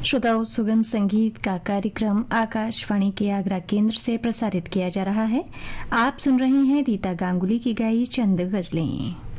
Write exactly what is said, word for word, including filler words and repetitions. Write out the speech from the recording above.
श्रोताओं, सुगम संगीत का कार्यक्रम आकाशवाणी के आगरा केंद्र से प्रसारित किया जा रहा है। आप सुन रहे हैं रीता गांगुली की गाई चंद गजलें।